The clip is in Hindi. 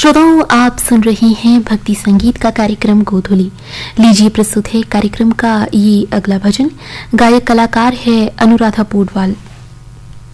श्रोताओं, आप सुन रहे हैं भक्ति संगीत का कार्यक्रम गोधुली। लीजिए प्रस्तुत है कार्यक्रम का ये अगला भजन। गायक कलाकार है अनुराधा पोडवाल।